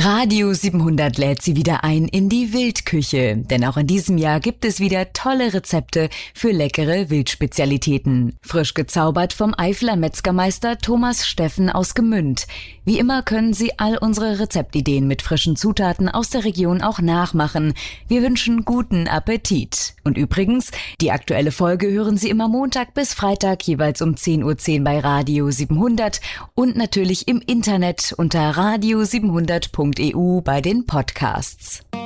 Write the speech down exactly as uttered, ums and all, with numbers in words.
Radio siebenhundert lädt Sie wieder ein in die Wildküche, denn auch in diesem Jahr gibt es wieder tolle Rezepte für leckere Wildspezialitäten. Frisch gezaubert vom Eifler Metzgermeister Thomas Steffen aus Gmünd. Wie immer können Sie all unsere Rezeptideen mit frischen Zutaten aus der Region auch nachmachen. Wir wünschen guten Appetit. Und übrigens, die aktuelle Folge hören Sie immer Montag bis Freitag jeweils um zehn Uhr zehn bei Radio siebenhundert und natürlich im Internet unter radio siebenhundert punkt e u bei den Podcasts.